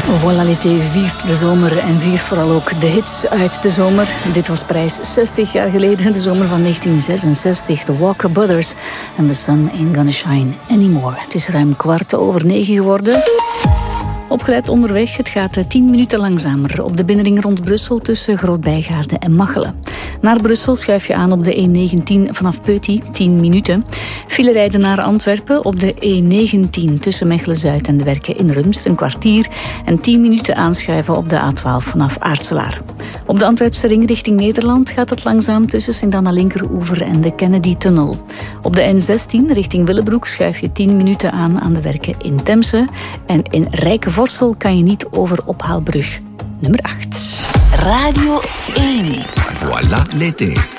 Voilà, l'été viert de zomer en viert vooral ook de hits uit de zomer. Dit was prijs 60 jaar geleden, de zomer van 1966. The Walker Brothers and The Sun Ain't Gonna Shine Anymore. Het is ruim 9:15 geworden. Opgelet onderweg, het gaat 10 minuten langzamer op de binnenring rond Brussel tussen Groot-Bijgaarde en Machelen. Naar Brussel schuif je aan op de E19 vanaf Peuty, 10 minuten. File rijden naar Antwerpen op de E19 tussen Mechelen-Zuid en de Werken in Rumst, een kwartier. En 10 minuten aanschuiven op de A12 vanaf Aartselaar. Op de Antwerpse ring richting Nederland gaat het langzaam tussen Sint-Anna-Linkeroever en de Kennedy-tunnel. Op de N16 richting Willebroek schuif je 10 minuten aan de Werken in Temse. En in Rijkevorsel kan je niet over Ophaalbrug nummer 8. Radio 1. Voilà l'été.